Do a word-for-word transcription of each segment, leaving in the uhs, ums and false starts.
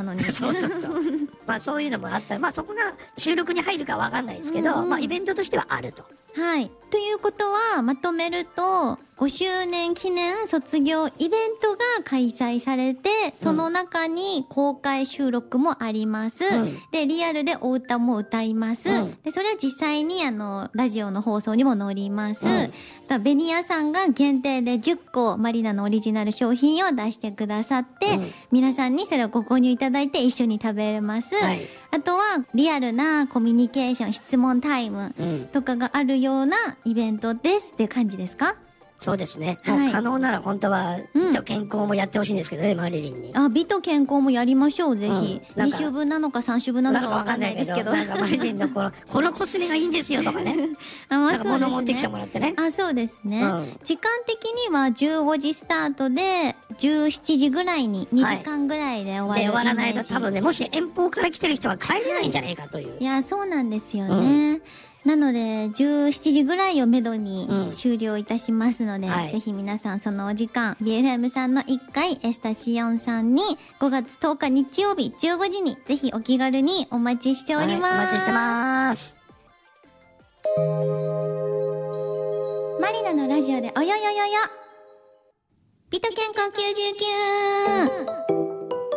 のにそうそうそうまあそういうのもあったら、まあそこが収録に入るかわかんないですけど、うんうん、まあイベントとしてはあると。 はい。ということは、まとめると、ごしゅうねん記念卒業イベントが開催されて、その中に公開収録もあります。うん、で、リアルでお歌も歌います。うん、で、それは実際にあの、ラジオの放送にも載ります。うん、だベニヤさんが限定でじゅっこマリナのオリジナル商品を出してくださって、うん、皆さんにそれをご購入いただいて一緒に食べれます。はい、あとは、リアルなコミュニケーション、質問タイムとかがあるようなイベントですっていう感じですか？ そうですね。もう可能なら本当は美と健康もやってほしいんですけどね、うん、マリリンに。 あ、美と健康もやりましょう、ぜひ。うん、に週分なのかさん週分なのかわかんないですけど。 なんかマリリンのこの、このコスメがいいんですよとかね。あ、まあ、なんか物持ってきてもらってね。 あ、そうですね。うん、時間的にはじゅうごじスタートでじゅうしちじぐらいににじかんぐらいで終わる、はい。で、終わらないと多分ね、もし遠方から来てる人は帰れないんじゃないかという。 いや、そうなんですよね。うんなので、じゅうしちじぐらいをめどに終了いたしますので、うんはい、ぜひ皆さんそのお時間、ビーエフエム さんのいっかいエスタシオンさんにごがつとおか日曜日じゅうごじにぜひお気軽にお待ちしております。 はい、お待ちしてます。 マリナのラジオでおよよよよ。美と健康きゅうじゅうきゅう。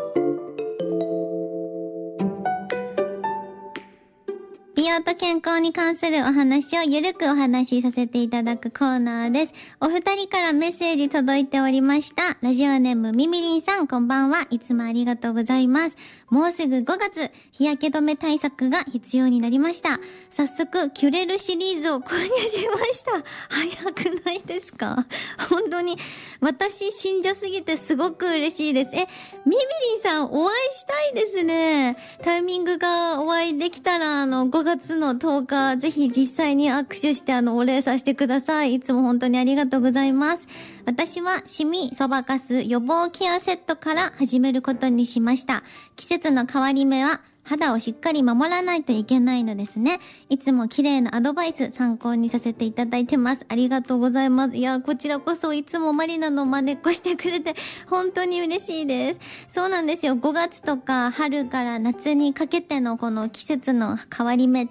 美容と健康に関するお話をゆるくお話しさせていただくコーナーです。お二人からメッセージ届いておりました。ラジオネームみみりんさん、こんばんは。いつもありがとうございます。もうすぐごがつ、日焼け止め対策が必要になりました。早速、キュレルシリーズを購入しました。早くないですか？本当に、私信者すぎてすごく嬉しいです。え、みみりんさんお会いしたいですね。タイミングがお会いできたら、あの、ごがつのとおか、ぜひ実際に握手してあの、お礼させてください。いつも本当にありがとうございます。私は、シミ、そばかす、予防ケアセットから始めることにしました。季節の変わり目は、肌をしっかり守らないといけないのですね。いつも綺麗なアドバイス参考にさせていただいてます。ありがとうございます。いや、こちらこそいつもマリナの真似っこしてくれて本当に嬉しいです。そうなんですよ。ごがつとか春から夏にかけてのこの季節の変わり目って、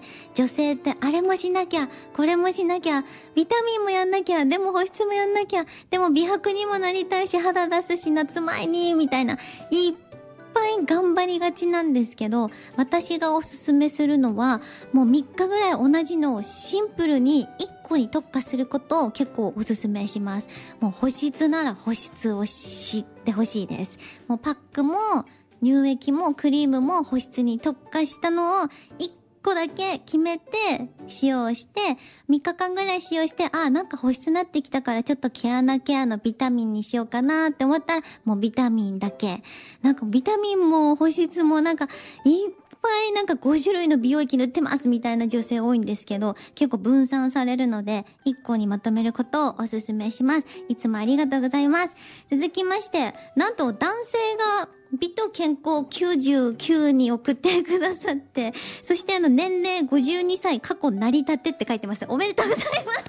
女性ってあれもしなきゃ、これもしなきゃ、ビタミンもやんなきゃ、でも保湿もやんなきゃ、でも美白にもなりたいし肌出すし夏前に、みたいな、いっぱい頑張りがちなんですけど、私がおすすめするのはもうみっかぐらい同じのをシンプルにいっこに特化することを結構おすすめします。もう保湿なら保湿を知ってほしいです。もうパックも乳液もクリームも保湿に特化したのをいっこだけ決めて使用して、みっかかんぐらい使用して、あ、なんか保湿になってきたからちょっと毛穴ケアのビタミンにしようかなって思ったら、もうビタミンだけ。なんかビタミンも保湿もなんかいっぱいなんかごしゅるいの美容液塗ってますみたいな女性多いんですけど、結構分散されるのでいっこにまとめることをおすすめします。いつもありがとうございます。続きまして、なんと男性が美と健康きゅうじゅうきゅうに送ってくださって、そしてあの年齢ごじゅうにさい過去成り立てって書いてます。おめでとうござい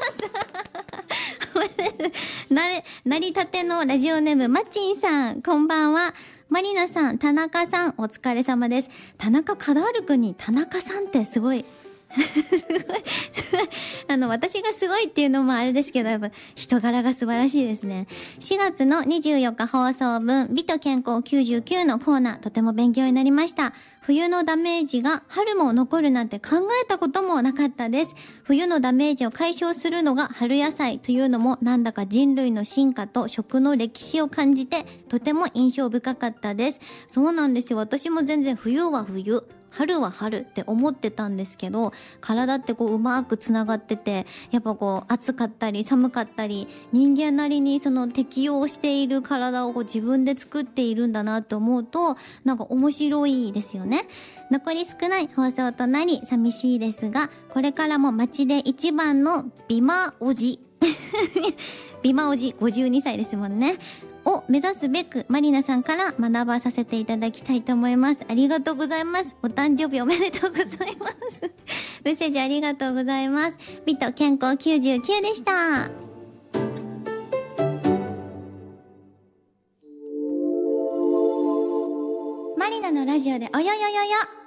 ますなれ、成り立てのラジオネームマチンさん、こんばんは。マリナさん、田中さん、お疲れ様です。田中カダール君に田中さんってすごいすごい、すごい。あの、私がすごいっていうのもあれですけど、やっぱ人柄が素晴らしいですね。しがつのにじゅうよっか放送分、美と健康きゅうじゅうきゅうのコーナー、とても勉強になりました。冬のダメージが春も残るなんて考えたこともなかったです。冬のダメージを解消するのが春野菜というのも、なんだか人類の進化と食の歴史を感じて、とても印象深かったです。そうなんですよ。私も全然冬は冬。春は春って思ってたんですけど、体ってこううまくつながってて、やっぱこう暑かったり寒かったり、人間なりにその適応している体をこう自分で作っているんだなと思うと、なんか面白いですよね。残り少ない放送となり寂しいですが、これからも街で一番の美魔おじ美魔おじごじゅうにさいですもんねを目指すべく、マリナさんから学ばさせていただきたいと思います。ありがとうございます。お誕生日おめでとうございます。メッセージありがとうございます。美と健康きゅうじゅうきゅうでした。マリナのラジオでおよよよよ。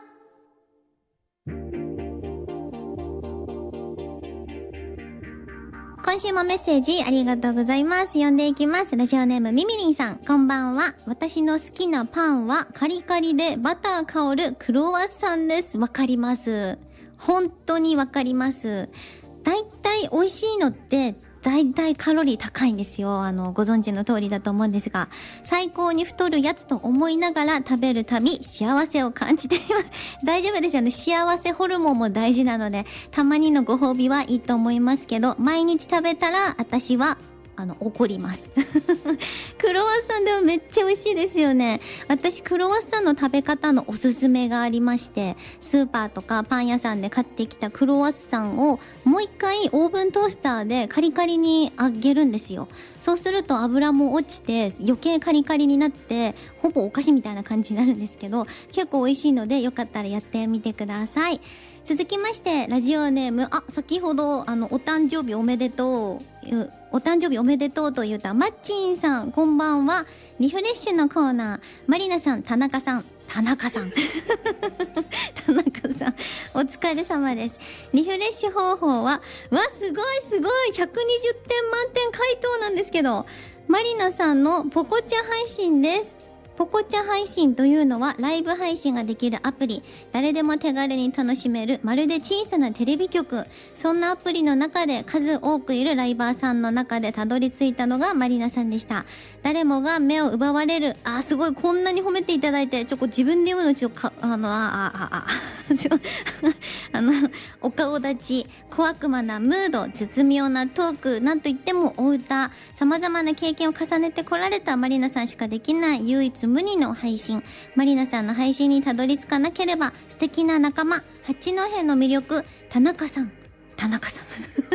今週もメッセージありがとうございます。読んでいきます。ラジオネームみみりんさん、こんばんは。私の好きなパンはカリカリでバター香るクロワッサンです。わかります。本当にわかります。だいたい美味しいのってだいたいカロリー高いんですよ。あの、ご存知の通りだと思うんですが、最高に太るやつと思いながら食べるたび、幸せを感じています。大丈夫ですよね。幸せホルモンも大事なので、たまにのご褒美はいいと思いますけど、毎日食べたら、私は、あの、怒ります。クロワッサンでもめっちゃ美味しいですよね。私、クロワッサンの食べ方のおすすめがありまして、スーパーとかパン屋さんで買ってきたクロワッサンをもう一回オーブントースターでカリカリに揚げるんですよ。そうすると油も落ちて余計カリカリになって、ほぼお菓子みたいな感じになるんですけど、結構美味しいのでよかったらやってみてください。続きまして、ラジオネーム、あ、先ほど、あの、お誕生日おめでとう、お誕生日おめでとうと言ったマッチンさん、こんばんは。リフレッシュのコーナー、マリナさん、田中さん、田中さん。田中さん、お疲れ様です。リフレッシュ方法は、わ、すごいすごい、ひゃくにじゅってん満点回答なんですけど、マリナさんのポコチャ配信です。ポコチャ配信というのはライブ配信ができるアプリ。誰でも手軽に楽しめるまるで小さなテレビ局。そんなアプリの中で数多くいるライバーさんの中でたどり着いたのがマリナさんでした。誰もが目を奪われる。あ、すごい、こんなに褒めていただいて、ちょっと自分で読むのちょっとか、あの、あ、あ、あ、あ、ちょあの、お顔立ち、小悪魔なムード、絶妙なトーク、なんといってもお歌、様々な経験を重ねてこられたマリナさんしかできない唯一無二の配信。マリナさんの配信にたどり着かなければ、素敵な仲間、八戸の魅力、田中さん、田中さん。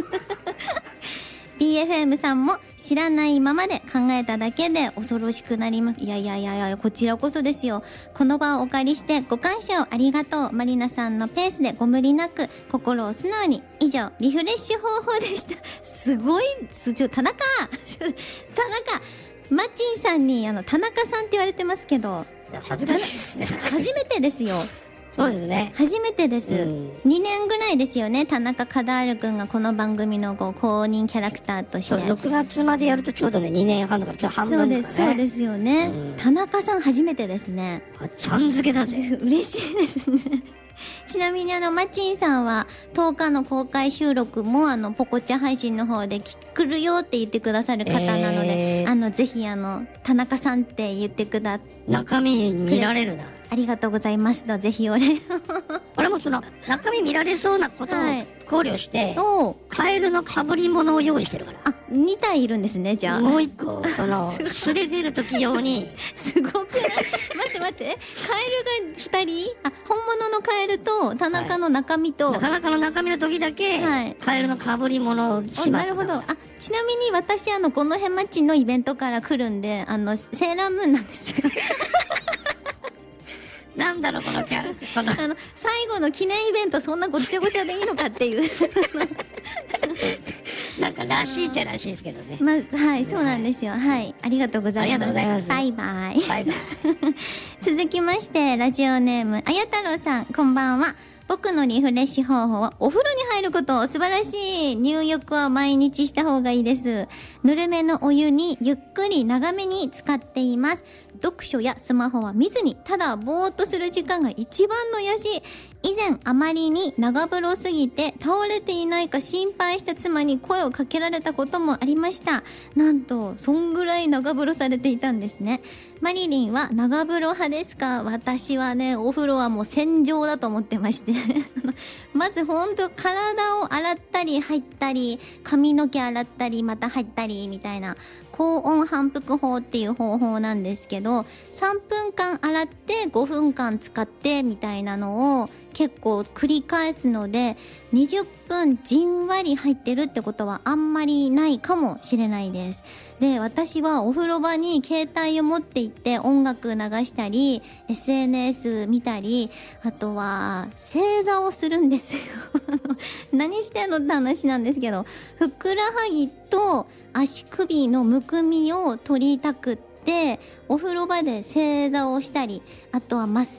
ビーエフエム さんも知らないままで考えただけで恐ろしくなります。いやいやいやいや、こちらこそですよ。この場をお借りしてご感謝をありがとう。マリナさんのペースでご無理なく心を素直に。以上、リフレッシュ方法でした。すごい、す、ちょ、田中田中マッチンさんにあの田中さんって言われてますけど、 恥ずかしいですね。 初めてですよ。 そうですね。 初めてです。 うん、 にねんぐらいですよね。田中カダールくんがこの番組のこう公認キャラクターとして。 そう、ろくがつまでやるとちょうどね、にねんはんだから、ちょっと半分だからね。 そうです、そうですよね。うん、田中さん初めてですね。 あ、ちゃん付けだぜ。 嬉しいですね。ちなみにあの、マチンさんはとおかの公開収録もあの、ポコチャ配信の方で来るよって言ってくださる方なので、えー、あの、ぜひあの、田中さんって言ってくだ中身見られるな。 ありがとうございますと、ぜひお礼を。 俺もその、中身見られそうなことを考慮して、 はい、 カエルの被り物を用意してるから。 あ、にたいいるんですね、じゃあ。 もう一個、その、素で出る時用に。 すごくない？待って待って、カエルがふたり？あ、本物のカエルと、田中の中身と。 はい、田中の中身の時だけ、はい、カエルの被り物をします。 なるほど。あ、ちなみに私、あの、この辺マッチのイベントから来るんで、あの、セーラームーンなんですよ。 なんだろう、このキャラ。このあの、最後の記念イベントそんなごちゃごちゃでいいのかっていう。 なんからしいっちゃらしいですけどね。 まあ、はい、そうなんですよ。はい。ありがとうございます。 ありがとうございます。 バイバイ。 バイバイ。 続きまして、ラジオネーム、あや太郎さん、こんばんは。僕のリフレッシュ方法はお風呂に入ること。素晴らしい。入浴は毎日した方がいいです。ぬるめのお湯にゆっくり長めに浸かっています。読書やスマホは見ずに、ただぼーっとする時間が一番の癒し。以前あまりに長風呂すぎて倒れていないか心配した妻に声をかけられたこともありました。なんと、そんぐらい長風呂されていたんですね。マリリンは長風呂派ですか？私はね、お風呂はもう戦場だと思ってまして。まずほんと体を洗ったり入ったり、髪の毛洗ったりまた入ったりみたいな高温反復法っていう方法なんですけど、さんぷんかん洗ってごふんかん使ってみたいなのを結構繰り返すので、にじゅっぷんじんわり入ってるってことはあんまりないかもしれないです。で、私はお風呂場に携帯を持って行って音楽流したり エスエヌエス 見たり、あとは正座をするんですよ。何してんのって話なんですけど、ふくらはぎと足首のむくみを取りたくってでお風呂場で正座をしたり、あとはマッ